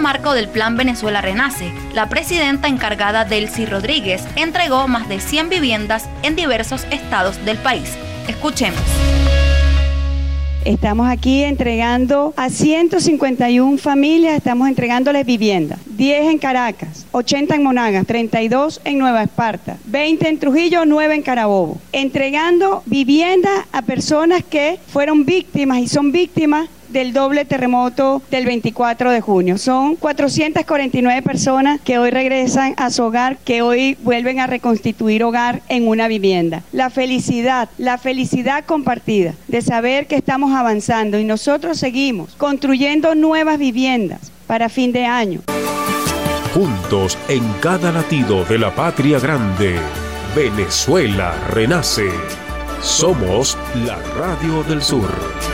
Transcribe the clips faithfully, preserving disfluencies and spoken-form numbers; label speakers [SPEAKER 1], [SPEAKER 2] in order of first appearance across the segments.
[SPEAKER 1] marco del Plan Venezuela Renace, la presidenta encargada Delcy Rodríguez entregó más de cien viviendas en diversos estados del país. Escuchemos.
[SPEAKER 2] Estamos aquí entregando a ciento cincuenta y una familias, estamos entregándoles vivienda. diez en Caracas, ochenta en Monagas, treinta y dos en Nueva Esparta, veinte en Trujillo, nueve en Carabobo. Entregando vivienda a personas que fueron víctimas y son víctimas del doble terremoto del veinticuatro de junio. Son cuatrocientas cuarenta y nueve personas que hoy regresan a su hogar, que hoy vuelven a reconstituir hogar en una vivienda. La felicidad, la felicidad compartida de saber que estamos avanzando y nosotros seguimos construyendo nuevas viviendas para fin de año.
[SPEAKER 3] Juntos en cada latido de la patria grande, Venezuela renace. Somos la Radio del Sur.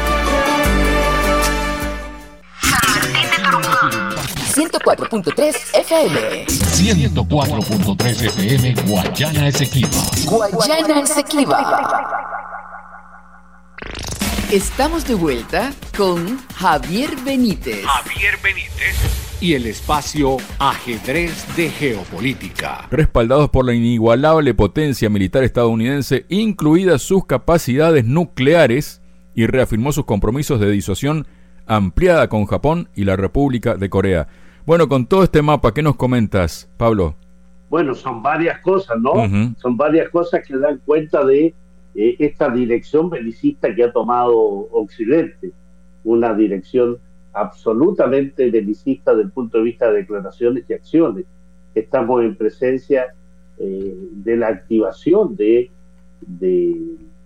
[SPEAKER 4] ciento cuatro punto tres F M.
[SPEAKER 5] ciento cuatro punto tres F M Guayana Esequiba.
[SPEAKER 4] Guayana Esequiba. Estamos de vuelta con Javier Benítez.
[SPEAKER 5] Javier Benítez. Y el espacio Ajedrez de Geopolítica.
[SPEAKER 6] Respaldados por la inigualable potencia militar estadounidense, incluidas sus capacidades nucleares, y reafirmó sus compromisos de disuasión ampliada con Japón y la República de Corea. Bueno, con todo este mapa, ¿qué nos comentas, Pablo?
[SPEAKER 7] Bueno, son varias cosas, ¿no?
[SPEAKER 6] Uh-huh.
[SPEAKER 7] Son varias cosas que dan cuenta de eh, esta dirección belicista que ha tomado Occidente. Una dirección absolutamente belicista desde el punto de vista de declaraciones y acciones. Estamos en presencia eh, de la activación de, de,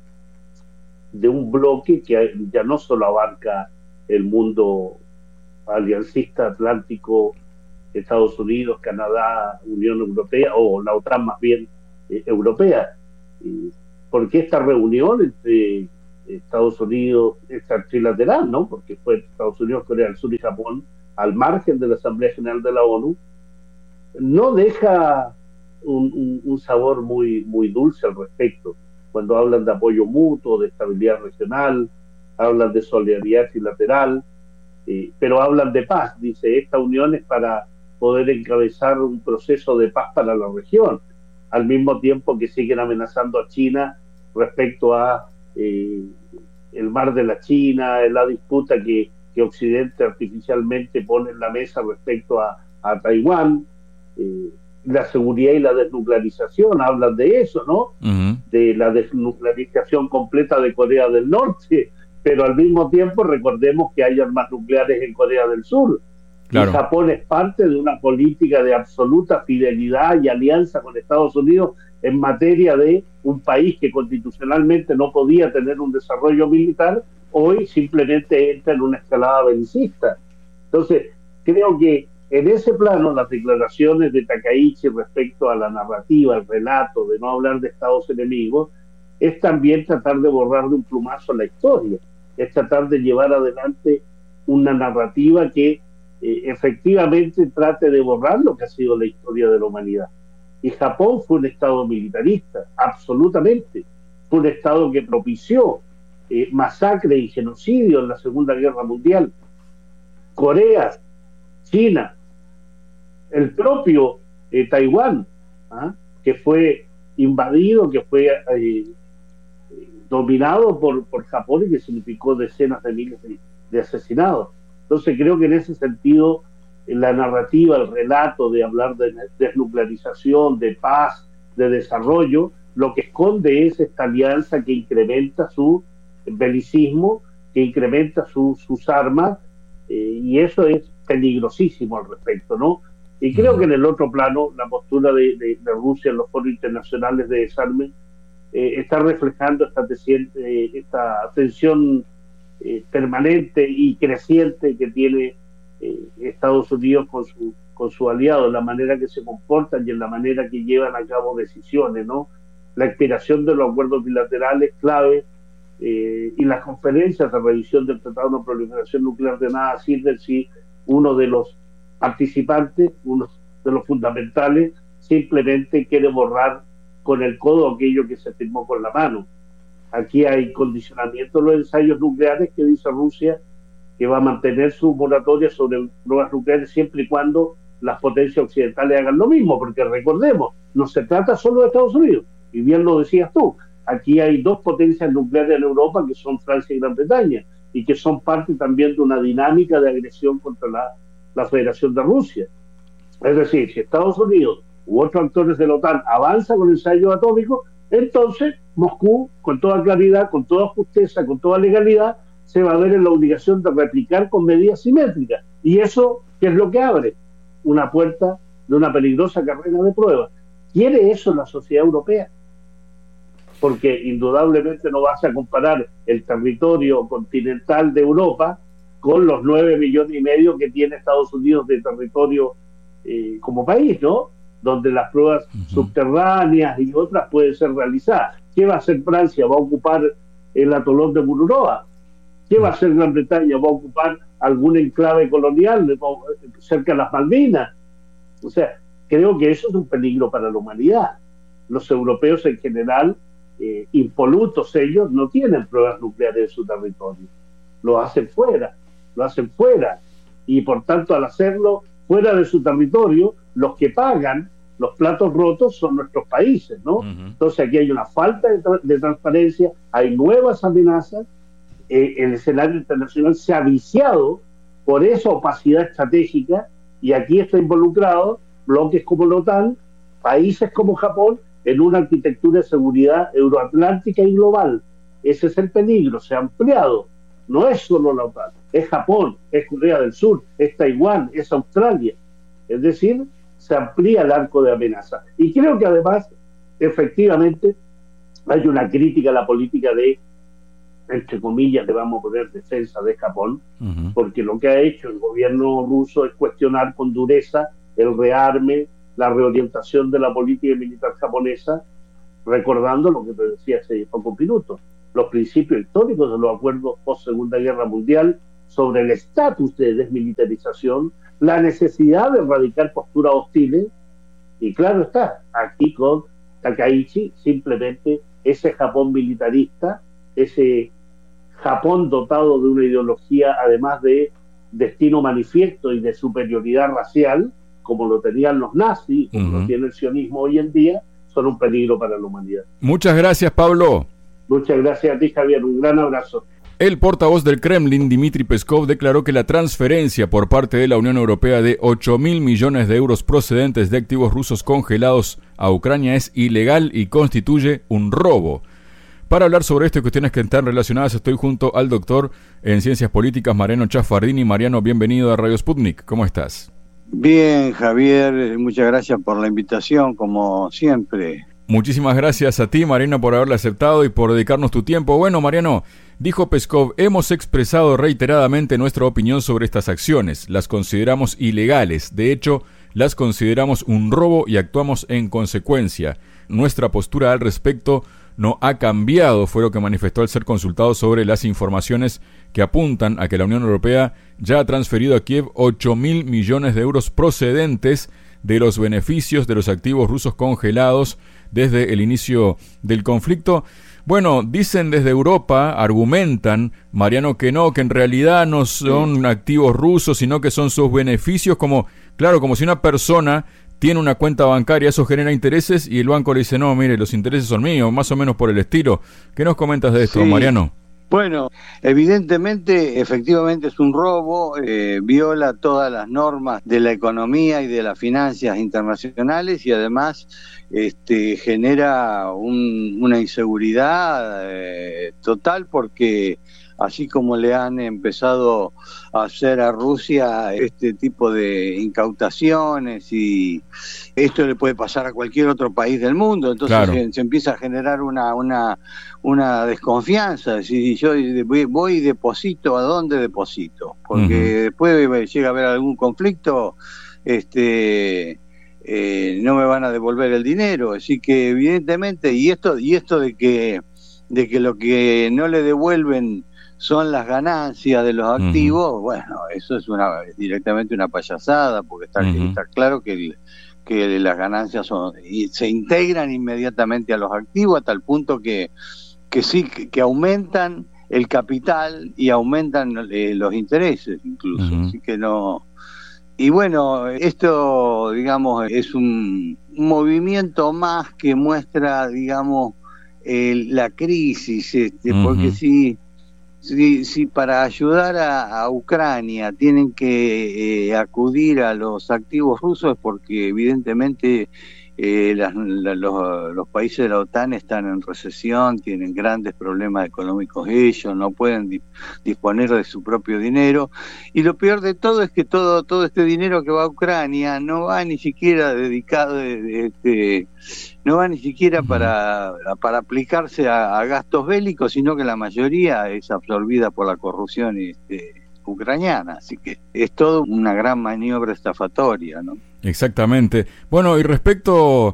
[SPEAKER 7] de un bloque que ya no solo abarca el mundo aliancista atlántico, Estados Unidos, Canadá, Unión Europea, o la OTAN más bien eh, europea, eh, porque esta reunión entre Estados Unidos, esta trilateral, ¿no? Porque fue Estados Unidos, Corea del Sur y Japón, al margen de la Asamblea General de la ONU, no deja un, un, un sabor muy, muy dulce al respecto. Cuando hablan de apoyo mutuo, de estabilidad regional, hablan de solidaridad trilateral, eh, pero hablan de paz. Dice, esta unión es para poder encabezar un proceso de paz para la región, al mismo tiempo que siguen amenazando a China respecto a eh, el mar de la China, la disputa que, que Occidente artificialmente pone en la mesa respecto a, a Taiwán, eh, la seguridad y la desnuclearización, hablan de eso, ¿no? Uh-huh. De la desnuclearización completa de Corea del Norte, pero al mismo tiempo recordemos que hay armas nucleares en Corea del Sur. Claro. Y Japón es parte de una política de absoluta fidelidad y alianza con Estados Unidos en materia de un país que constitucionalmente no podía tener un desarrollo militar, hoy simplemente entra en una escalada belicista. Entonces, creo que en ese plano las declaraciones de Takaichi respecto a la narrativa, el relato de no hablar de estados enemigos, es también tratar de borrar de un plumazo la historia, es tratar de llevar adelante una narrativa que eh, efectivamente trate de borrar lo que ha sido la historia de la humanidad. Y Japón fue un estado militarista, absolutamente. Fue un estado que propició eh, masacre y genocidio en la Segunda Guerra Mundial. Corea, China, el propio eh, Taiwán, ¿ah? que fue invadido, que fue eh, dominado por, por Japón y que significó decenas de miles de, de asesinados. Entonces creo que en ese sentido la narrativa, el relato de hablar de desnuclearización, de paz, de desarrollo, lo que esconde es esta alianza que incrementa su belicismo, que incrementa su, sus armas, eh, y eso es peligrosísimo al respecto, ¿no? Y creo que en el otro plano, la postura de, de, de Rusia en los foros internacionales de desarme eh, está reflejando esta, eh, esta tensión eh, permanente y creciente que tiene eh, Estados Unidos con su, con su aliado, en la manera que se comportan y en la manera que llevan a cabo decisiones, ¿no? La expiración de los acuerdos bilaterales clave eh, y las conferencias de revisión del Tratado de No Proliferación Nuclear de nada sirven si uno de los participantes, uno de los fundamentales, simplemente quiere borrar con el codo aquello que se firmó con la mano. Aquí hay condicionamiento de los ensayos nucleares que dice Rusia, que va a mantener su moratoria sobre pruebas nucleares siempre y cuando las potencias occidentales hagan lo mismo, porque recordemos, no se trata solo de Estados Unidos, y bien lo decías tú, aquí hay dos potencias nucleares en Europa que son Francia y Gran Bretaña, y que son parte también de una dinámica de agresión contra la, la Federación de Rusia. Es decir, si Estados Unidos u otros actores de la OTAN avanzan con ensayos atómicos, entonces Moscú, con toda claridad, con toda justeza, con toda legalidad, se va a ver en la obligación de replicar con medidas simétricas. Y eso, ¿qué es lo que abre? Una puerta de una peligrosa carrera de pruebas. ¿Quiere eso la sociedad europea? Porque indudablemente no vas a comparar el territorio continental de Europa con los nueve millones y medio que tiene Estados Unidos de territorio eh, como país, ¿no? Donde las pruebas uh-huh. subterráneas y otras pueden ser realizadas. ¿Qué va a hacer Francia? ¿Va a ocupar el atolón de Mururoa? ¿Qué va a hacer Gran Bretaña? ¿Va a ocupar algún enclave colonial cerca de las Malvinas? O sea, creo que eso es un peligro para la humanidad. Los europeos en general, eh, impolutos ellos, no tienen pruebas nucleares en su territorio. Lo hacen fuera, lo hacen fuera. Y por tanto, al hacerlo fuera de su territorio, los que pagan los platos rotos son nuestros países, ¿no? Uh-huh. Entonces aquí hay una falta de, tra- de transparencia, hay nuevas amenazas. Eh, el escenario internacional se ha viciado por esa opacidad estratégica y aquí está involucrado bloques como la OTAN, países como Japón, en una arquitectura de seguridad euroatlántica y global. Ese es el peligro, se ha ampliado. No es solo la OTAN, es Japón, es Corea del Sur, es Taiwán, es Australia. Es decir, se amplía el arco de amenaza. Y creo que además, efectivamente, hay una crítica a la política de, entre comillas, le vamos a poner defensa de Japón, uh-huh. porque lo que ha hecho el gobierno ruso es cuestionar con dureza el rearme, la reorientación de la política militar japonesa, recordando lo que te decía hace pocos minutos, los principios históricos de los acuerdos post-Segunda Guerra Mundial sobre el estatus de desmilitarización, la necesidad de erradicar posturas hostiles, y claro está, aquí con Takaichi, simplemente ese Japón militarista, ese Japón dotado de una ideología, además de destino manifiesto y de superioridad racial, como lo tenían los nazis, como uh-huh. lo tiene el sionismo hoy en día, son un peligro para la humanidad.
[SPEAKER 6] Muchas gracias, Pablo.
[SPEAKER 7] Muchas gracias a ti, Javier. Un gran abrazo.
[SPEAKER 6] El portavoz del Kremlin, Dmitry Peskov, declaró que la transferencia por parte de la Unión Europea de ocho mil millones de euros procedentes de activos rusos congelados a Ucrania es ilegal y constituye un robo. Para hablar sobre esto y cuestiones que están relacionadas, estoy junto al doctor en Ciencias Políticas, Mariano Chaffardini. Mariano, bienvenido a Radio Sputnik. ¿Cómo estás?
[SPEAKER 8] Bien, Javier. Muchas gracias por la invitación, como siempre.
[SPEAKER 6] Muchísimas gracias a ti, Mariano, por haberla aceptado y por dedicarnos tu tiempo. Bueno, Mariano, dijo Peskov, hemos expresado reiteradamente nuestra opinión sobre estas acciones. Las consideramos ilegales. De hecho, las consideramos un robo y actuamos en consecuencia. Nuestra postura al respecto no ha cambiado, fue lo que manifestó al ser consultado sobre las informaciones que apuntan a que la Unión Europea ya ha transferido a Kiev ocho mil millones de euros procedentes de los beneficios de los activos rusos congelados desde el inicio del conflicto. Bueno, dicen desde Europa, argumentan, Mariano, que no, que en realidad no son activos rusos, sino que son sus beneficios, como, claro, como si una persona tiene una cuenta bancaria, eso genera intereses y el banco le dice, no, mire, los intereses son míos, más o menos por el estilo. ¿Qué nos comentas de esto, sí. Mariano?
[SPEAKER 8] Bueno, evidentemente, efectivamente es un robo, eh, viola todas las normas de la economía y de las finanzas internacionales y además este, genera un, una inseguridad eh, total porque así como le han empezado a hacer a Rusia este tipo de incautaciones y esto le puede pasar a cualquier otro país del mundo, entonces claro. se, se empieza a generar una una una desconfianza, si yo voy, voy y deposito, ¿a dónde deposito? Porque uh-huh. después llega a haber algún conflicto, este eh, no me van a devolver el dinero, así que evidentemente, y esto y esto de que de que lo que no le devuelven son las ganancias de los activos, uh-huh. bueno, eso es una directamente una payasada, porque está, uh-huh. está claro que, el, que las ganancias son y se integran inmediatamente a los activos a tal punto que, que sí, que, que aumentan el capital y aumentan eh, los intereses incluso. Uh-huh. Así que no. Y bueno, esto, digamos, es un movimiento más que muestra, digamos, el, la crisis, este, uh-huh. porque si, si, si para ayudar a, a Ucrania tienen que eh, acudir a los activos rusos, es porque evidentemente Eh, las, la, los, los países de la OTAN están en recesión, tienen grandes problemas económicos ellos, no pueden di, disponer de su propio dinero, y lo peor de todo es que todo todo este dinero que va a Ucrania no va ni siquiera dedicado, de, de, este, no va ni siquiera para, para aplicarse a, a gastos bélicos, sino que la mayoría es absorbida por la corrupción este, ucraniana, así que es todo una gran maniobra estafatoria, ¿no?
[SPEAKER 6] Exactamente. Bueno, y respecto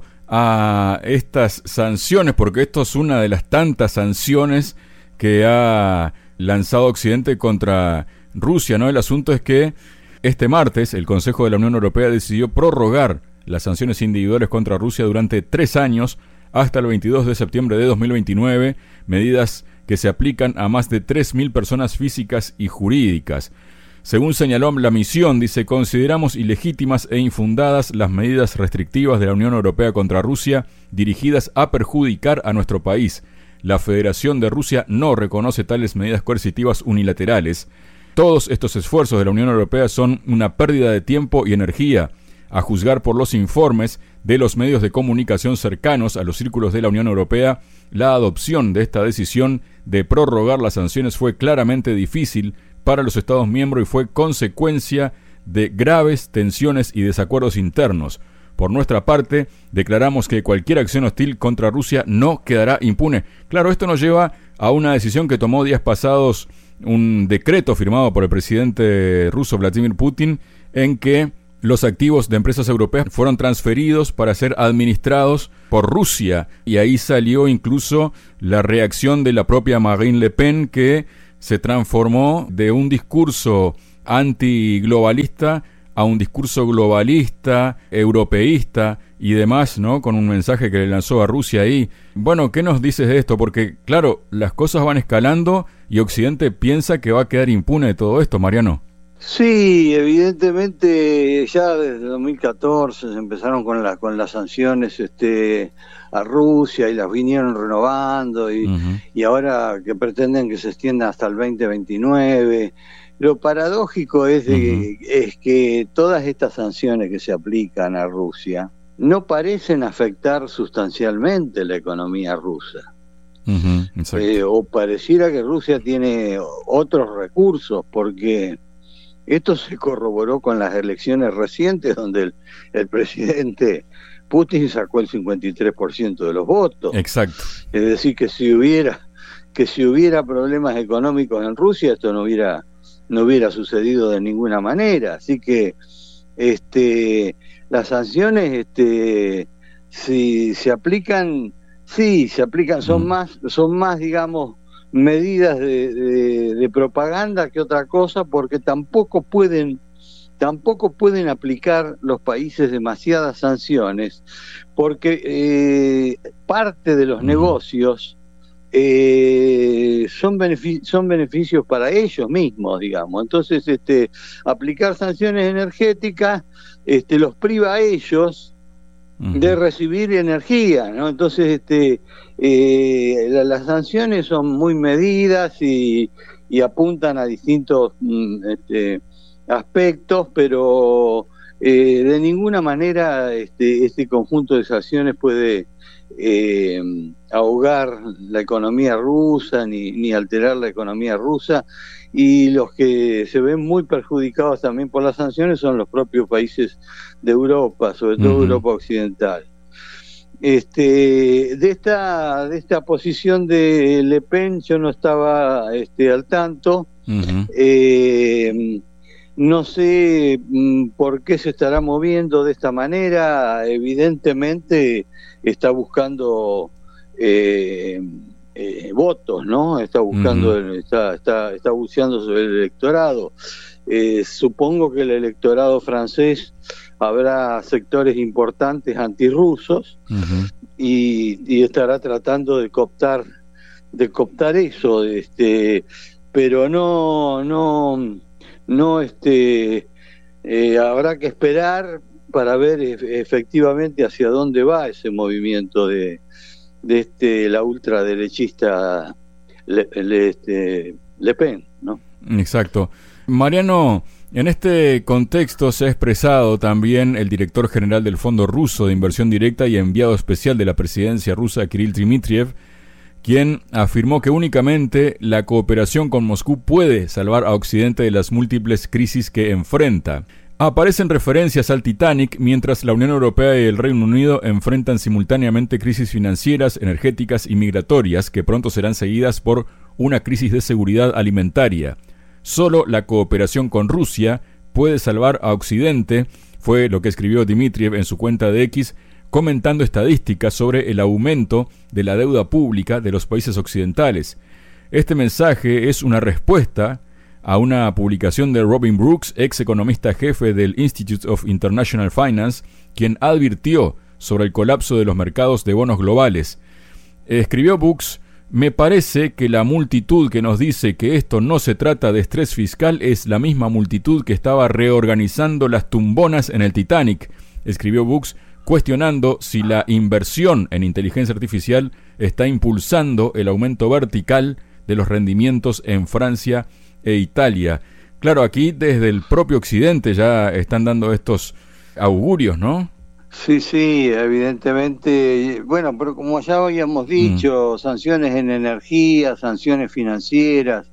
[SPEAKER 6] a estas sanciones, porque esto es una de las tantas sanciones que ha lanzado Occidente contra Rusia, ¿no? El asunto es que este martes el Consejo de la Unión Europea decidió prorrogar las sanciones individuales contra Rusia durante tres años hasta el veintidós de septiembre de dos mil veintinueve, medidas que se aplican a más de tres mil personas físicas y jurídicas. Según señaló la misión, dice, consideramos ilegítimas e infundadas las medidas restrictivas de la Unión Europea contra Rusia dirigidas a perjudicar a nuestro país. La Federación de Rusia no reconoce tales medidas coercitivas unilaterales. Todos estos esfuerzos de la Unión Europea son una pérdida de tiempo y energía. A juzgar por los informes de los medios de comunicación cercanos a los círculos de la Unión Europea, la adopción de esta decisión de prorrogar las sanciones fue claramente difícil para los Estados miembros y fue consecuencia de graves tensiones y desacuerdos internos. Por nuestra parte, declaramos que cualquier acción hostil contra Rusia no quedará impune. Claro, esto nos lleva a una decisión que tomó días pasados un decreto firmado por el presidente ruso Vladimir Putin, en que los activos de empresas europeas fueron transferidos para ser administrados por Rusia. Y ahí salió incluso la reacción de la propia Marine Le Pen, que se transformó de un discurso antiglobalista a un discurso globalista, europeísta y demás, ¿no? Con un mensaje que le lanzó a Rusia ahí. Bueno, ¿qué nos dices de esto? Porque, claro, las cosas van escalando y Occidente piensa que va a quedar impune de todo esto, Mariano.
[SPEAKER 8] Sí, evidentemente ya desde dos mil catorce se empezaron con, la, con las sanciones este, a Rusia y las vinieron renovando y, uh-huh. y ahora que pretenden que se extienda hasta el veinte veintinueve. Lo paradójico es, de, uh-huh. es que todas estas sanciones que se aplican a Rusia no parecen afectar sustancialmente la economía rusa. Uh-huh. Eh, o pareciera que Rusia tiene otros recursos, porque esto se corroboró con las elecciones recientes, donde el, el presidente Putin sacó el cincuenta y tres por ciento de los votos.
[SPEAKER 6] Exacto.
[SPEAKER 8] Es decir, que si hubiera que si hubiera problemas económicos en Rusia, esto no hubiera no hubiera sucedido de ninguna manera. Así que este las sanciones este si se aplican, sí, se aplican, son mm. más son más digamos medidas de, de, de propaganda que otra cosa, porque tampoco pueden tampoco pueden aplicar los países demasiadas sanciones, porque eh, parte de los negocios eh, son, benefic- son beneficios para ellos mismos, digamos. Entonces, este, aplicar sanciones energéticas este, los priva a ellos de recibir energía, ¿no? Entonces, este, eh, la, las sanciones son muy medidas y, y apuntan a distintos este, aspectos, pero eh, de ninguna manera este, este conjunto de sanciones puede eh, ahogar la economía rusa ni, ni alterar la economía rusa. Y los que se ven muy perjudicados también por las sanciones son los propios países de Europa, sobre todo uh-huh. Europa occidental. Este, de esta de esta posición de Le Pen yo no estaba este, al tanto. Uh-huh. Eh, no sé mm, por qué se estará moviendo de esta manera. Evidentemente está buscando eh, Eh, votos, ¿no? Está buscando, uh-huh. está, está, está buceando sobre el electorado. Eh, supongo que el electorado francés habrá sectores importantes antirrusos uh-huh. y, y estará tratando de cooptar de cooptar eso, este, pero no, no, no, este, eh, habrá que esperar para ver efectivamente hacia dónde va ese movimiento de, de este, la ultraderechista Le, Le, este, Le Pen, ¿no?
[SPEAKER 6] Exacto. Mariano, en este contexto se ha expresado también el director general del Fondo Ruso de Inversión Directa y enviado especial de la presidencia rusa, Kirill Dmitriev, quien afirmó que únicamente la cooperación con Moscú puede salvar a Occidente de las múltiples crisis que enfrenta. Aparecen referencias al Titanic mientras la Unión Europea y el Reino Unido enfrentan simultáneamente crisis financieras, energéticas y migratorias que pronto serán seguidas por una crisis de seguridad alimentaria. Solo la cooperación con Rusia puede salvar a Occidente, fue lo que escribió Dmitriev en su cuenta de X, comentando estadísticas sobre el aumento de la deuda pública de los países occidentales. Este mensaje es una respuesta a una publicación de Robin Brooks, ex economista jefe del Institute of International Finance, quien advirtió sobre el colapso de los mercados de bonos globales. Escribió Brooks: me parece que la multitud que nos dice que esto no se trata de estrés fiscal es la misma multitud que estaba reorganizando las tumbonas en el Titanic. Escribió Brooks, cuestionando si la inversión en inteligencia artificial está impulsando el aumento vertical de los rendimientos en Francia e Italia. Claro, aquí desde el propio Occidente ya están dando estos augurios, ¿no?
[SPEAKER 8] Sí, sí, evidentemente. Bueno, pero como ya habíamos dicho, mm. sanciones en energía, sanciones financieras,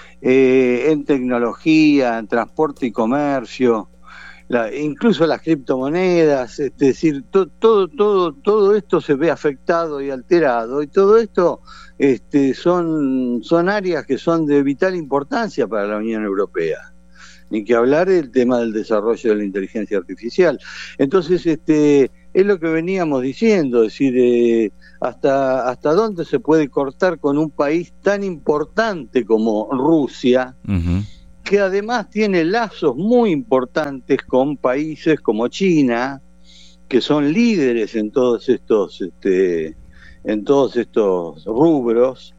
[SPEAKER 8] eh, en tecnología, en transporte y comercio, la, incluso las criptomonedas, es decir, to, todo, todo, todo esto se ve afectado y alterado, y todo esto este, son, son áreas que son de vital importancia para la Unión Europea. Ni que hablar del tema del desarrollo de la inteligencia artificial. Entonces, este, es lo que veníamos diciendo, es decir, eh, hasta, hasta dónde se puede cortar con un país tan importante como Rusia, uh-huh. que además tiene lazos muy importantes con países como China, que son líderes en todos estos, este, en todos estos rubros,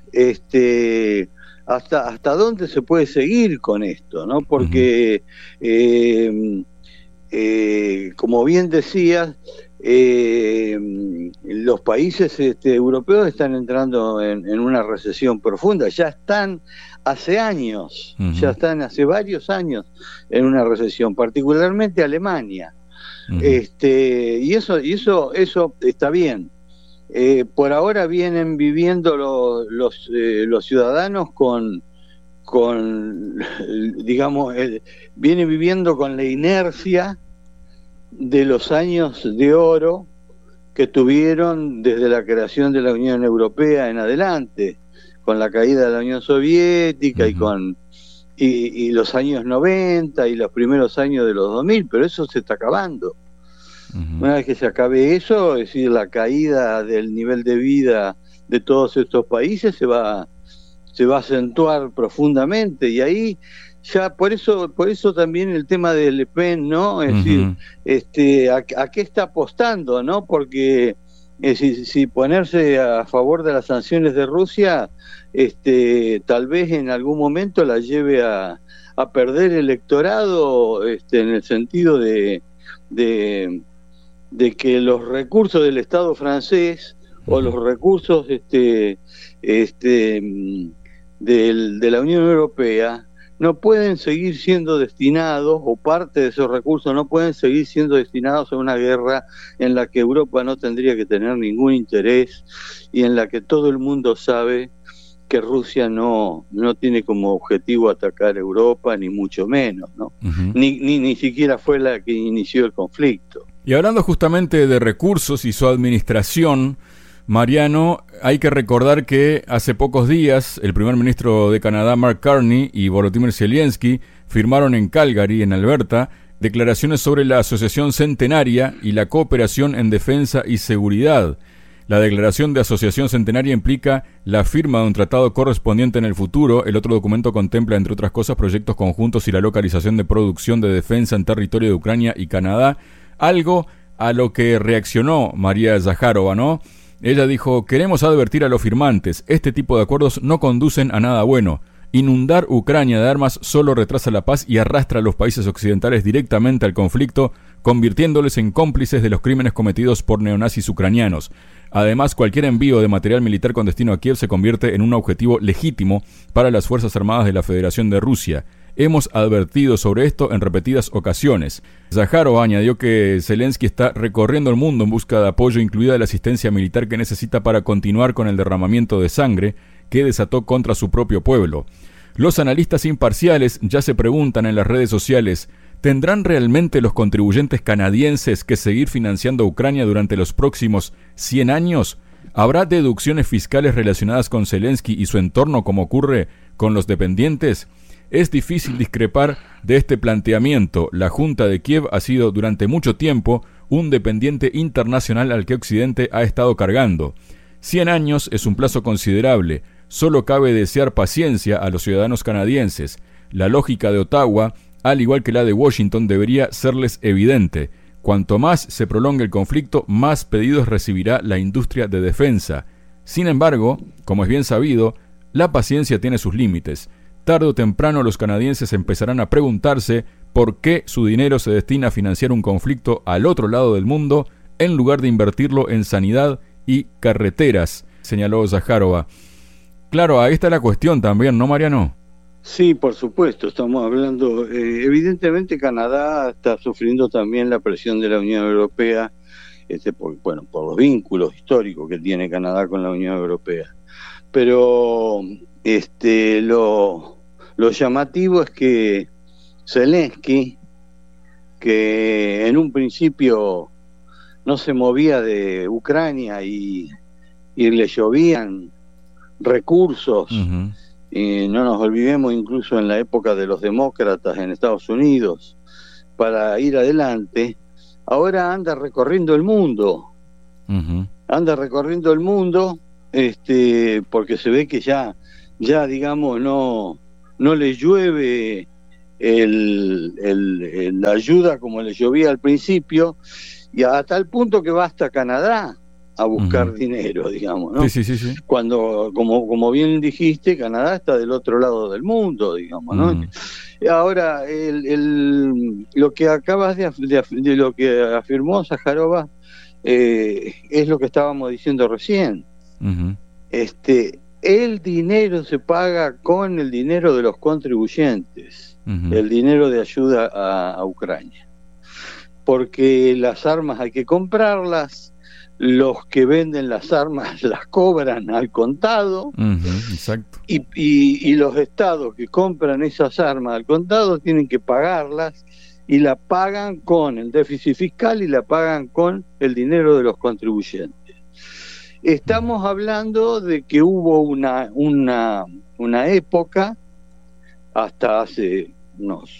[SPEAKER 8] este. Hasta, hasta dónde se puede seguir con esto, ¿no? Porque, uh-huh. eh, eh, como bien decías, eh, los países este, europeos están entrando en, en una recesión profunda, ya están hace años, uh-huh. ya están hace varios años en una recesión, particularmente Alemania, uh-huh. este, y eso, y eso, eso está bien. Eh, por ahora vienen viviendo lo, los eh, los ciudadanos con con digamos eh, vienen viviendo con la inercia de los años de oro que tuvieron desde la creación de la Unión Europea en adelante, con la caída de la Unión Soviética, uh-huh. y con y, y los años noventa y los primeros años de los dos mil, pero eso se está acabando. Uh-huh. Una vez que se acabe eso, es decir, la caída del nivel de vida de todos estos países se va se va a acentuar profundamente, y ahí ya por eso por eso también el tema de Le Pen, ¿no? Es uh-huh. decir, este a, a qué está apostando, ¿no? Porque es decir, si ponerse a favor de las sanciones de Rusia, este tal vez en algún momento la lleve a, a perder electorado, este en el sentido de de de que los recursos del Estado francés o los recursos este este del, de la Unión Europea no pueden seguir siendo destinados, o parte de esos recursos no pueden seguir siendo destinados a una guerra en la que Europa no tendría que tener ningún interés, y en la que todo el mundo sabe que Rusia no no tiene como objetivo atacar Europa, ni mucho menos, ¿no? Uh-huh. Ni, ni ni siquiera fue la que inició el conflicto.
[SPEAKER 6] Y hablando justamente de recursos y su administración, Mariano, hay que recordar que hace pocos días el primer ministro de Canadá, Mark Carney, y Volodymyr Zelensky firmaron en Calgary, en Alberta, declaraciones sobre la Asociación Centenaria y la cooperación en defensa y seguridad. La declaración de Asociación Centenaria implica la firma de un tratado correspondiente en el futuro. El otro documento contempla, entre otras cosas, proyectos conjuntos y la localización de producción de defensa en territorio de Ucrania y Canadá, algo a lo que reaccionó María Zaharova, ¿no? Ella dijo: queremos advertir a los firmantes, este tipo de acuerdos no conducen a nada bueno. Inundar Ucrania de armas solo retrasa la paz y arrastra a los países occidentales directamente al conflicto, convirtiéndoles en cómplices de los crímenes cometidos por neonazis ucranianos. Además, cualquier envío de material militar con destino a Kiev se convierte en un objetivo legítimo para las Fuerzas Armadas de la Federación de Rusia. Hemos advertido sobre esto en repetidas ocasiones. Zaharova añadió que Zelensky está recorriendo el mundo en busca de apoyo, incluida la asistencia militar que necesita para continuar con el derramamiento de sangre que desató contra su propio pueblo. Los analistas imparciales ya se preguntan en las redes sociales: ¿tendrán realmente los contribuyentes canadienses que seguir financiando a Ucrania durante los próximos cien años? ¿Habrá deducciones fiscales relacionadas con Zelensky y su entorno como ocurre con los dependientes? Es difícil discrepar de este planteamiento. La Junta de Kiev ha sido durante mucho tiempo un dependiente internacional al que Occidente ha estado cargando. Cien años es un plazo considerable. Solo cabe desear paciencia a los ciudadanos canadienses. La lógica de Ottawa, al igual que la de Washington, debería serles evidente. Cuanto más se prolongue el conflicto, más pedidos recibirá la industria de defensa. Sin embargo, como es bien sabido, la paciencia tiene sus límites. Tarde o temprano los canadienses empezarán a preguntarse por qué su dinero se destina a financiar un conflicto al otro lado del mundo en lugar de invertirlo en sanidad y carreteras, señaló Zaharova. Claro, ahí está la cuestión también, ¿no, Mariano?
[SPEAKER 8] Sí, por supuesto, estamos hablando, eh, evidentemente Canadá está sufriendo también la presión de la Unión Europea, este, por, bueno, por los vínculos históricos que tiene Canadá con la Unión Europea. Pero este, lo, lo llamativo es que Zelensky, que en un principio no se movía de Ucrania y, y le llovían recursos, uh-huh. Y no nos olvidemos incluso en la época de los demócratas en Estados Unidos, para ir adelante, ahora anda recorriendo el mundo, uh-huh. anda recorriendo el mundo, este, porque se ve que ya, ya digamos, no, no le llueve el, el, el, la ayuda como le llovía al principio, y a tal punto que va hasta Canadá a buscar uh-huh. dinero, digamos, ¿no?
[SPEAKER 6] Sí, sí, sí, sí.
[SPEAKER 8] Cuando, como, como bien dijiste, Canadá está del otro lado del mundo, digamos, ¿no? Uh-huh. Ahora, el, el, lo que acabas de, de, de lo que afirmó Zaharova eh, es lo que estábamos diciendo recién. Uh-huh. Este, el dinero se paga con el dinero de los contribuyentes, uh-huh. el dinero de ayuda a, a Ucrania, porque las armas hay que comprarlas. Los que venden las armas las cobran al contado,
[SPEAKER 6] uh-huh, exacto.
[SPEAKER 8] Y, y, y los estados que compran esas armas al contado tienen que pagarlas y la pagan con el déficit fiscal y la pagan con el dinero de los contribuyentes. Estamos hablando de que hubo una, una, una época, hasta hace unos,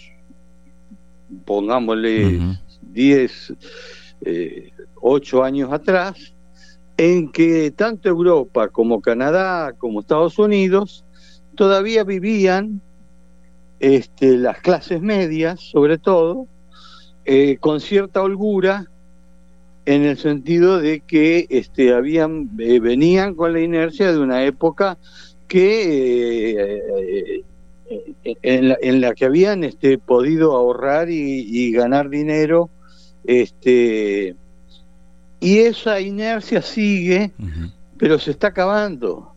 [SPEAKER 8] pongámosle, uh-huh. diez... Eh, ocho años atrás, en que tanto Europa como Canadá como Estados Unidos todavía vivían este, las clases medias, sobre todo, eh, con cierta holgura, en el sentido de que este, habían eh, venían con la inercia de una época que eh, eh, en, la, en la que habían este, podido ahorrar y, y ganar dinero. Este, y esa inercia sigue, uh-huh. pero se está acabando.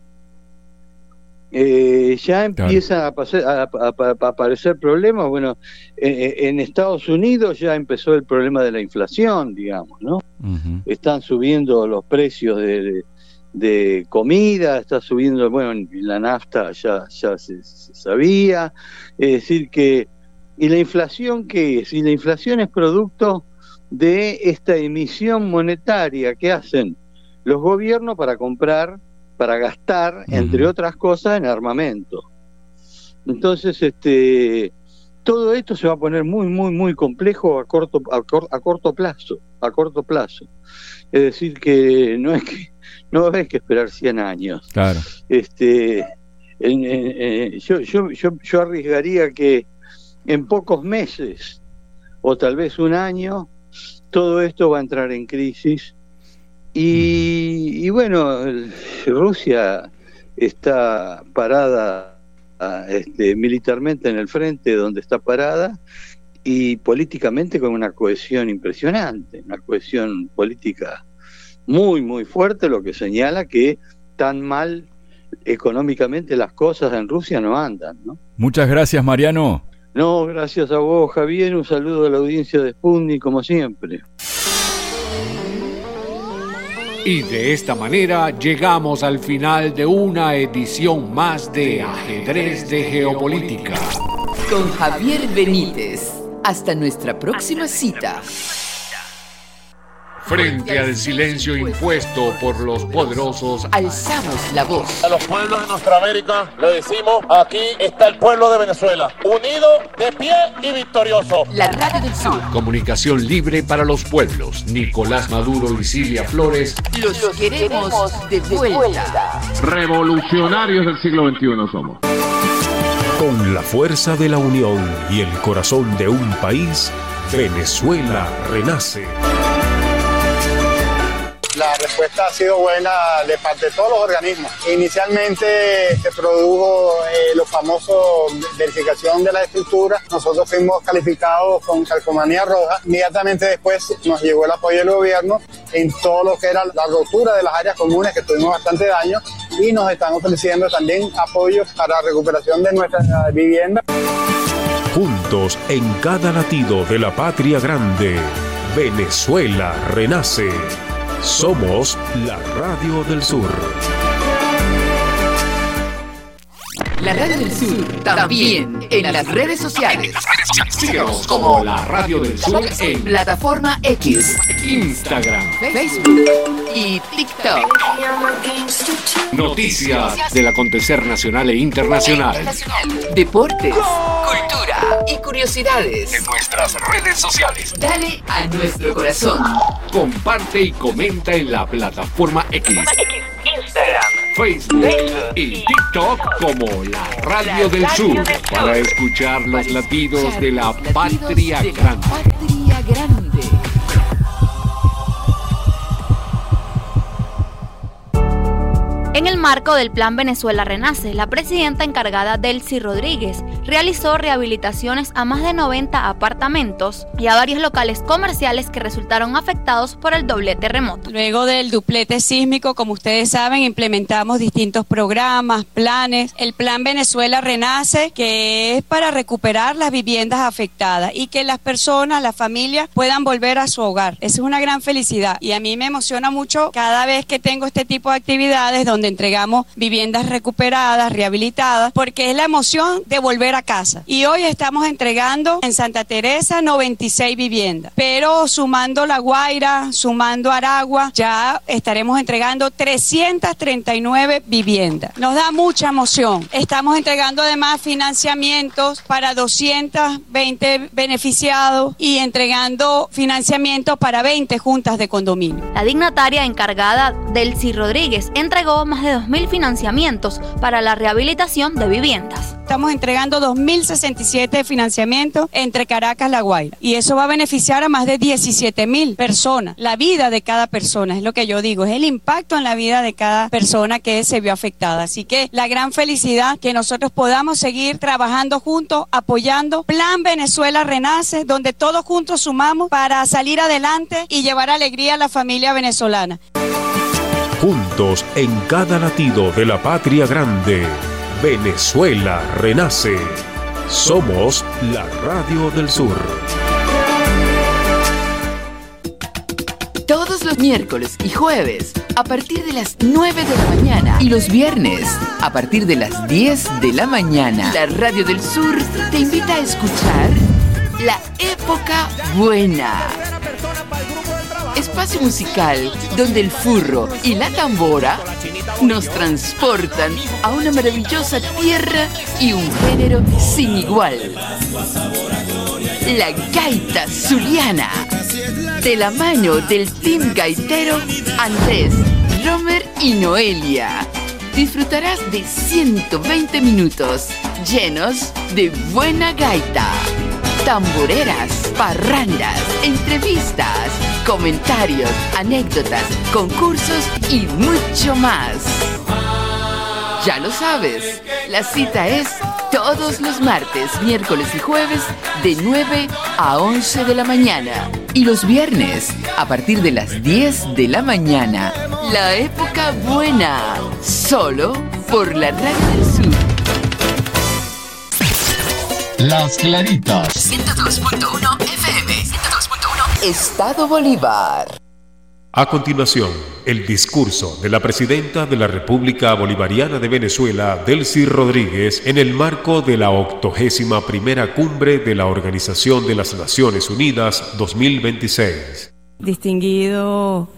[SPEAKER 8] Eh, ya empiezan claro. a, pasar, a, a, a aparecer problemas. Bueno, eh, en Estados Unidos ya empezó el problema de la inflación, digamos, ¿no? Uh-huh. Están subiendo los precios de, de, de comida, está subiendo, bueno, la nafta ya, ya se, se sabía. Es decir que, ¿y la inflación qué es? Y la inflación es producto de esta emisión monetaria que hacen los gobiernos para comprar, para gastar, uh-huh. entre otras cosas, en armamento. Entonces, este, todo esto se va a poner muy, muy, muy complejo a corto, a, cor, a corto plazo, a corto plazo. Es decir que no es que no hay que esperar cien años.
[SPEAKER 6] Claro.
[SPEAKER 8] Este, en, en, en, yo, yo, yo, yo arriesgaría que en pocos meses o tal vez un año todo esto va a entrar en crisis Y, y bueno, Rusia está parada este, militarmente en el frente donde está parada y políticamente con una cohesión impresionante, una cohesión política muy, muy fuerte, lo que señala que tan mal económicamente las cosas en Rusia no andan, ¿no?
[SPEAKER 6] Muchas gracias, Mariano.
[SPEAKER 8] No, gracias a vos, Javier. Un saludo a la audiencia de Sputnik, como siempre.
[SPEAKER 5] Y de esta manera llegamos al final de una edición más de Ajedrez de Geopolítica.
[SPEAKER 4] Con Javier Benítez. Hasta nuestra próxima cita.
[SPEAKER 5] Frente al silencio impuesto por los poderosos,
[SPEAKER 4] alzamos la voz.
[SPEAKER 9] A los pueblos de nuestra América le decimos, aquí está el pueblo de Venezuela, unido, de pie y victorioso.
[SPEAKER 4] La Radio del Sur.
[SPEAKER 5] Comunicación libre para los pueblos. Nicolás Maduro y Silvia Flores.
[SPEAKER 4] Los, los queremos de vuelta.
[SPEAKER 10] Revolucionarios del siglo veintiuno somos.
[SPEAKER 3] Con la fuerza de la unión y el corazón de un país, Venezuela renace.
[SPEAKER 11] La respuesta ha sido buena de parte de todos los organismos. Inicialmente se produjo eh, los famosos verificación de la estructura. Nosotros fuimos calificados con calcomanía roja. Inmediatamente después nos llegó el apoyo del gobierno en todo lo que era la rotura de las áreas comunes, que tuvimos bastante daño, y nos están ofreciendo también apoyo para la recuperación de nuestras viviendas.
[SPEAKER 3] Juntos en cada latido de la patria grande, Venezuela renace. Somos la Radio del Sur.
[SPEAKER 4] La Radio del Sur también en las redes sociales.
[SPEAKER 5] Síguenos como la Radio del Sur en
[SPEAKER 4] plataforma X,
[SPEAKER 5] Instagram,
[SPEAKER 4] Facebook y TikTok.
[SPEAKER 5] Noticias del acontecer nacional e internacional.
[SPEAKER 4] Deportes, cultura y curiosidades
[SPEAKER 5] en nuestras redes sociales.
[SPEAKER 4] Dale a nuestro corazón.
[SPEAKER 5] Comparte y comenta en la plataforma X,
[SPEAKER 4] Instagram,
[SPEAKER 5] Facebook y TikTok como la Radio del Sur, para escuchar los latidos de la patria grande.
[SPEAKER 4] Patria grande.
[SPEAKER 1] En el marco del Plan Venezuela Renace, la presidenta encargada Delcy Rodríguez realizó rehabilitaciones a más de noventa apartamentos y a varios locales comerciales que resultaron afectados por el doble terremoto.
[SPEAKER 2] Luego del duplete sísmico, como ustedes saben, implementamos distintos programas, planes. El Plan Venezuela Renace, que es para recuperar las viviendas afectadas y que las personas, las familias, puedan volver a su hogar. Esa es una gran felicidad y a mí me emociona mucho cada vez que tengo este tipo de actividades donde entregamos viviendas recuperadas, rehabilitadas, porque es la emoción de volver a casa. Y hoy estamos entregando en Santa Teresa noventa y seis viviendas, pero sumando La Guaira, sumando Aragua, ya estaremos entregando trescientas treinta y nueve viviendas. Nos da mucha emoción. Estamos entregando además financiamientos para doscientos veinte beneficiados y entregando financiamientos para veinte juntas de condominio.
[SPEAKER 1] La dignataria encargada Delcy Rodríguez entregó más de dos mil financiamientos para la rehabilitación de viviendas.
[SPEAKER 2] Estamos entregando dos mil sesenta y siete financiamientos entre Caracas y La Guaira. Y eso va a beneficiar a más de diecisiete mil personas. La vida de cada persona, es lo que yo digo, es el impacto en la vida de cada persona que se vio afectada. Así que la gran felicidad que nosotros podamos seguir trabajando juntos, apoyando Plan Venezuela Renace, donde todos juntos sumamos para salir adelante y llevar alegría a la familia venezolana.
[SPEAKER 3] Juntos en cada latido de la patria grande, Venezuela renace. Somos la Radio del Sur.
[SPEAKER 4] Todos los miércoles y jueves a partir de las nueve de la mañana y los viernes a partir de las diez de la mañana, la Radio del Sur te invita a escuchar La Época Buena. Espacio musical donde el furro y la tambora nos transportan a una maravillosa tierra y un género sin igual. La gaita zuliana. De la mano del team gaitero Andrés, Romer y Noelia. Disfrutarás de ciento veinte minutos llenos de buena gaita. tamboreras, parrandas, entrevistas, comentarios, anécdotas, concursos y mucho más. Ya lo sabes, la cita es todos los martes, miércoles y jueves de nueve a once de la mañana. Y los viernes a partir de las diez de la mañana. La época buena, solo por la Radio del Sur.
[SPEAKER 12] Las Claritas.
[SPEAKER 4] ciento dos punto uno F M. ciento dos punto uno Estado Bolívar.
[SPEAKER 3] A continuación, el discurso de la presidenta de la República Bolivariana de Venezuela, Delcy Rodríguez, en el marco de la octogésima primera cumbre de la Organización de las Naciones Unidas dos mil veintiséis.
[SPEAKER 2] Distinguido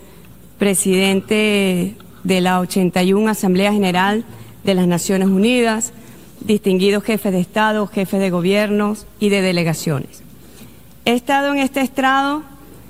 [SPEAKER 2] presidente de la ochenta y una Asamblea General de las Naciones Unidas, distinguidos jefes de Estado, jefes de gobiernos y de delegaciones. He estado en este estrado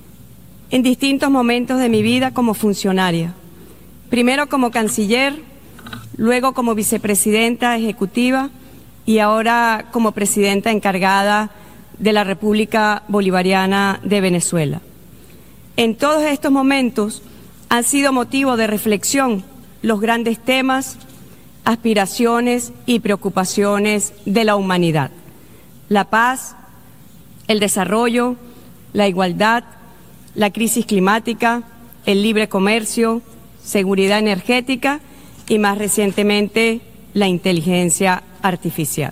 [SPEAKER 2] en distintos momentos de mi vida como funcionaria, primero como canciller, luego como vicepresidenta ejecutiva y ahora como presidenta encargada de la República Bolivariana de Venezuela. En todos estos momentos han sido motivo de reflexión los grandes temas, aspiraciones y preocupaciones de la humanidad: la paz, el desarrollo, la igualdad, la crisis climática, el libre comercio, seguridad energética y más recientemente la inteligencia artificial.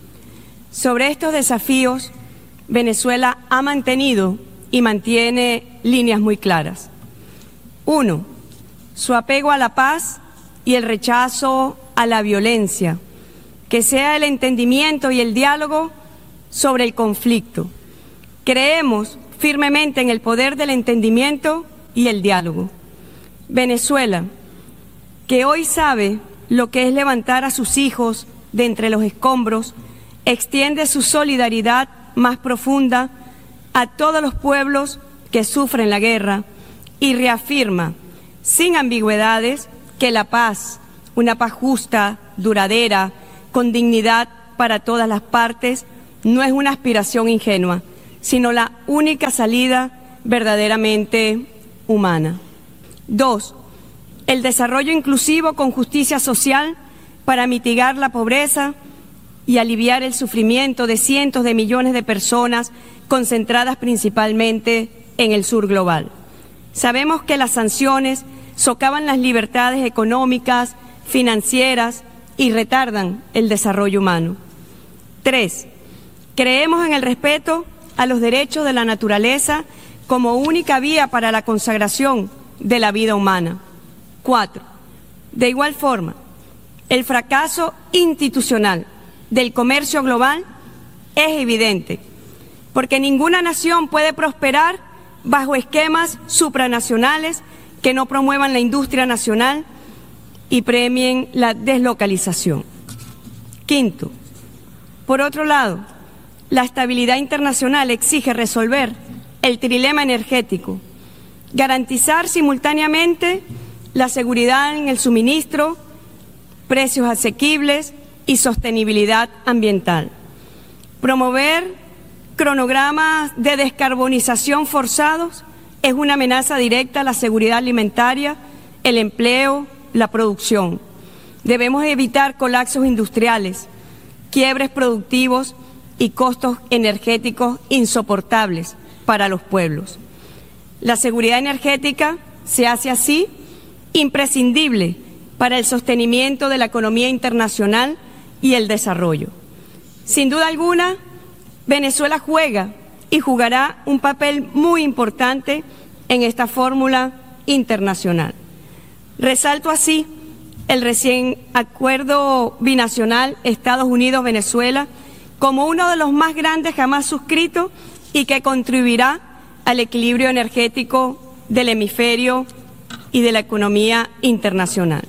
[SPEAKER 2] Sobre estos desafíos, Venezuela ha mantenido y mantiene líneas muy claras. Uno, su apego a la paz y el rechazo a la violencia, que sea el entendimiento y el diálogo sobre el conflicto. Creemos firmemente en el poder del entendimiento y el diálogo. Venezuela, que hoy sabe lo que es levantar a sus hijos de entre los escombros, extiende su solidaridad más profunda a todos los pueblos que sufren la guerra y reafirma, sin ambigüedades, que la paz, una paz justa, duradera, con dignidad para todas las partes, no es una aspiración ingenua, sino la única salida verdaderamente humana. Dos, el desarrollo inclusivo con justicia social para mitigar la pobreza y aliviar el sufrimiento de cientos de millones de personas concentradas principalmente en el sur global. Sabemos que las sanciones socavan las libertades económicas, financieras y retardan el desarrollo humano. Tres, creemos en el respeto a los derechos de la naturaleza como única vía para la consagración de la vida humana. Cuatro, de igual forma, el fracaso institucional del comercio global es evidente, porque ninguna nación puede prosperar bajo esquemas supranacionales que no promuevan la industria nacional y premien la deslocalización. Quinto, por otro lado, la estabilidad internacional exige resolver el trilema energético, garantizar simultáneamente la seguridad en el suministro, precios asequibles y sostenibilidad ambiental. Promover cronogramas de descarbonización forzados es una amenaza directa a la seguridad alimentaria, el empleo, la producción. Debemos evitar colapsos industriales, quiebres productivos y costos energéticos insoportables para los pueblos. La seguridad energética se hace así imprescindible para el sostenimiento de la economía internacional y el desarrollo. Sin duda alguna, Venezuela juega y jugará un papel muy importante en esta fórmula internacional. Resalto así el recién acuerdo binacional Estados Unidos-Venezuela como uno de los más grandes jamás suscritos y que contribuirá al equilibrio energético del hemisferio y de la economía internacional.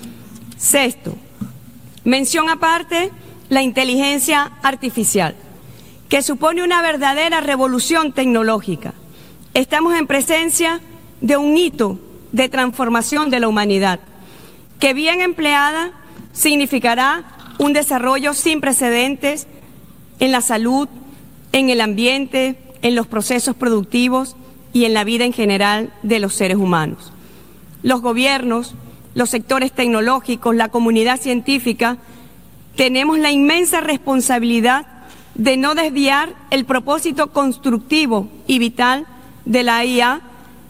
[SPEAKER 2] Sexto, mención aparte, la inteligencia artificial, que supone una verdadera revolución tecnológica. Estamos en presencia de un hito de transformación de la humanidad, que bien empleada significará un desarrollo sin precedentes en la salud,
[SPEAKER 13] en el ambiente, en los procesos productivos y en la vida en general de los seres humanos. Los gobiernos, los sectores tecnológicos, la comunidad científica, tenemos la inmensa responsabilidad de no desviar el propósito constructivo y vital de la I A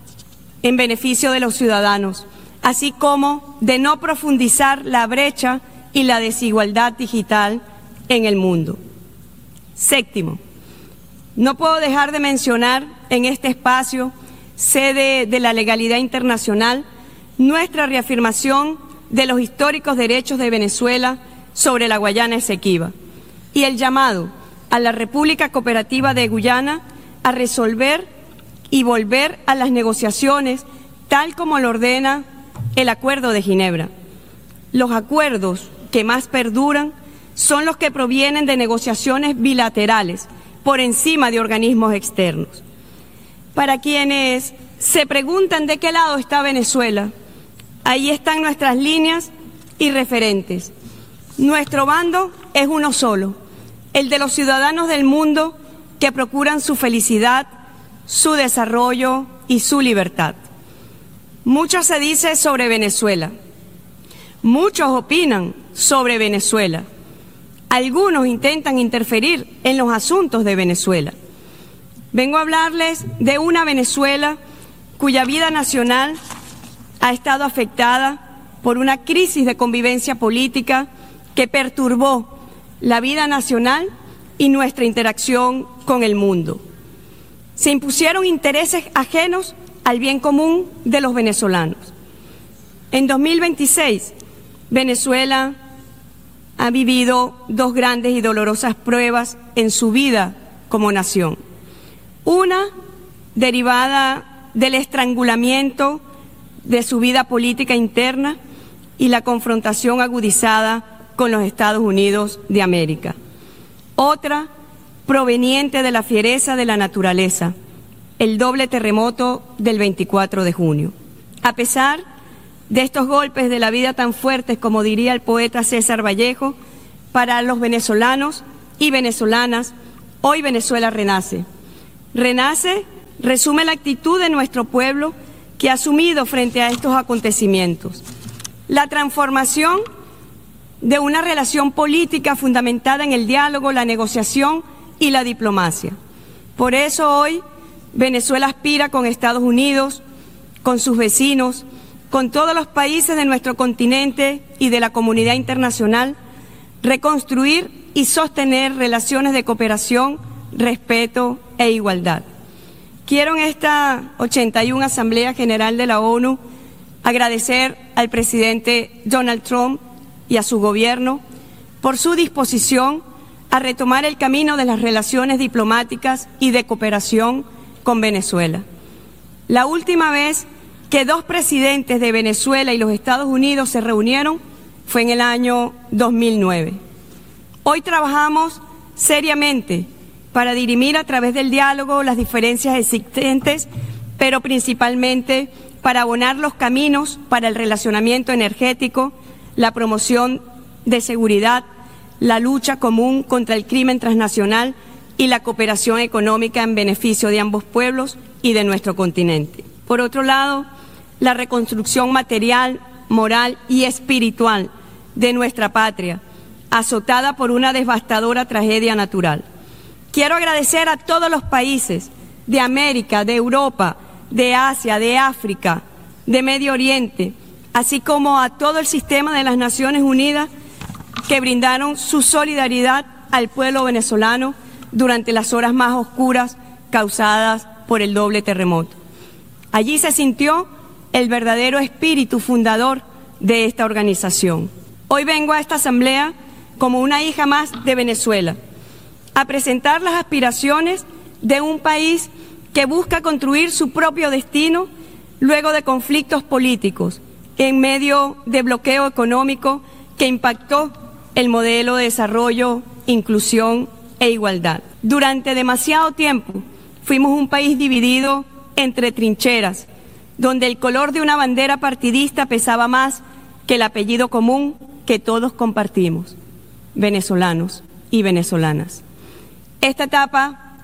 [SPEAKER 13] en beneficio de los ciudadanos, así como de no profundizar la brecha y la desigualdad digital en el mundo. Séptimo, no puedo dejar de mencionar en este espacio, sede de la legalidad internacional, nuestra reafirmación de los históricos derechos de Venezuela sobre la Guayana Esequiba y el llamado a la República Cooperativa de Guyana a resolver y volver a las negociaciones tal como lo ordena el Acuerdo de Ginebra. Los acuerdos que más perduran son los que provienen de negociaciones bilaterales por encima de organismos externos. Para quienes se preguntan de qué lado está Venezuela, ahí están nuestras líneas y referentes. Nuestro bando es uno solo, el de los ciudadanos del mundo que procuran su felicidad, su desarrollo y su libertad. Mucho se dice sobre Venezuela, muchos opinan sobre Venezuela, algunos intentan interferir en los asuntos de Venezuela. Vengo a hablarles de una Venezuela cuya vida nacional ha estado afectada por una crisis de convivencia política que perturbó la vida nacional y nuestra interacción con el mundo. Se impusieron intereses ajenos al bien común de los venezolanos. En dos mil veintiséis, Venezuela ha vivido dos grandes y dolorosas pruebas en su vida como nación. Una derivada del estrangulamiento de su vida política interna y la confrontación agudizada con los Estados Unidos de América. Otra proveniente de la fiereza de la naturaleza, el doble terremoto del veinticuatro de junio. A pesar de estos golpes de la vida tan fuertes, como diría el poeta César Vallejo, para los venezolanos y venezolanas, hoy Venezuela renace. Renace resume la actitud de nuestro pueblo que ha asumido frente a estos acontecimientos. La transformación de una relación política fundamentada en el diálogo, la negociación y la diplomacia. Por eso hoy Venezuela aspira con Estados Unidos, con sus vecinos, con todos los países de nuestro continente y de la comunidad internacional, reconstruir y sostener relaciones de cooperación, respeto e igualdad. Quiero en esta ochenta y una Asamblea General de la ONU agradecer al presidente Donald Trump y a su gobierno por su disposición a retomar el camino de las relaciones diplomáticas y de cooperación con Venezuela. La última vez que dos presidentes de Venezuela y los Estados Unidos se reunieron fue en el año dos mil nueve. Hoy trabajamos seriamente para dirimir a través del diálogo las diferencias existentes, pero principalmente para abonar los caminos para el relacionamiento energético, la promoción de seguridad, la lucha común contra el crimen transnacional y la cooperación económica en beneficio de ambos pueblos y de nuestro continente. Por otro lado, la reconstrucción material, moral y espiritual de nuestra patria, azotada por una devastadora tragedia natural. Quiero agradecer a todos los países de América, de Europa, de Asia, de África, de Medio Oriente, así como a todo el sistema de las Naciones Unidas que brindaron su solidaridad al pueblo venezolano durante las horas más oscuras causadas por el doble terremoto. Allí se sintió el verdadero espíritu fundador de esta organización. Hoy vengo a esta asamblea como una hija más de Venezuela, a presentar las aspiraciones de un país que busca construir su propio destino luego de conflictos políticos, en medio de bloqueo económico que impactó el modelo de desarrollo, inclusión e igualdad. Durante demasiado tiempo fuimos un país dividido entre trincheras, donde el color de una bandera partidista pesaba más que el apellido común que todos compartimos, venezolanos y venezolanas. Esta etapa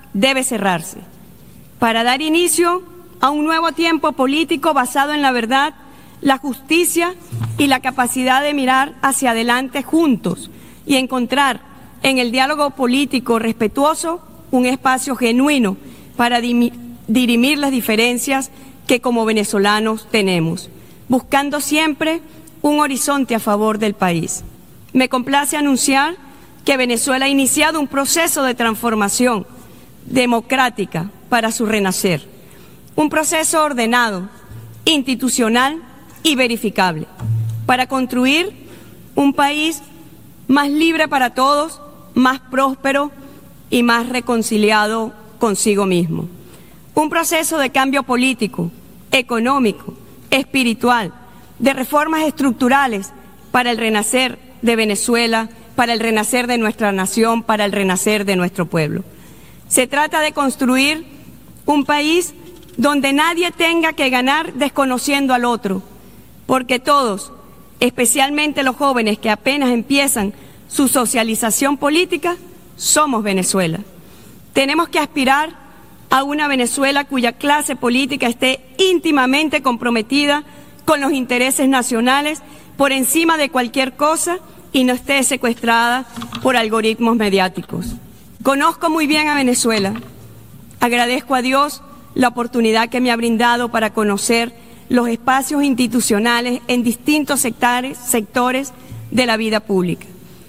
[SPEAKER 13] debe cerrarse para dar inicio a un nuevo tiempo político basado en la verdad, la justicia y la capacidad de mirar hacia adelante juntos y encontrar en el diálogo político respetuoso un espacio genuino para dirimir las diferencias que como venezolanos tenemos, buscando siempre un horizonte a favor del país. Me complace anunciar que Venezuela ha iniciado un proceso de transformación democrática para su renacer, un proceso ordenado, institucional y verificable, para construir un país más libre para todos, más próspero y más reconciliado consigo mismo. Un proceso de cambio político, económico, espiritual, de reformas estructurales para el renacer de Venezuela, para el renacer de nuestra nación, para el renacer de nuestro pueblo. Se trata de construir un país donde nadie tenga que ganar desconociendo al otro, porque todos, especialmente los jóvenes que apenas empiezan su socialización política, somos Venezuela. Tenemos que aspirar a una Venezuela cuya clase política esté íntimamente comprometida con los intereses nacionales por encima de cualquier cosa y no esté secuestrada por algoritmos mediáticos. Conozco muy bien a Venezuela. Agradezco a Dios la oportunidad que me ha brindado para conocer los espacios institucionales en distintos sectores, sectores de la vida pública.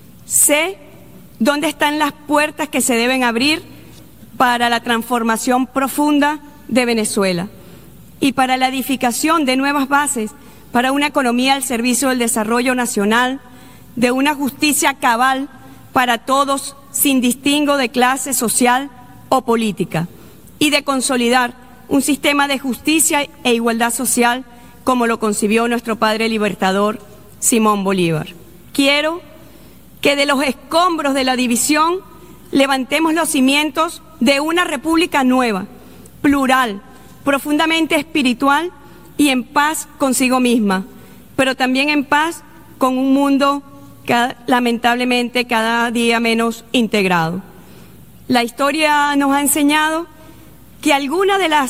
[SPEAKER 13] Sé dónde están las puertas que se deben abrir para la transformación profunda de Venezuela y para la edificación de nuevas bases para una economía al servicio del desarrollo nacional, de una justicia cabal para todos sin distingo de clase social o política, y de consolidar un sistema de justicia e igualdad social como lo concibió nuestro padre libertador Simón Bolívar. Quiero que de los escombros de la división levantemos los cimientos de una república nueva, plural, profundamente espiritual y en paz consigo misma, pero también en paz con un mundo que, lamentablemente cada día menos integrado. La historia nos ha enseñado que algunas de las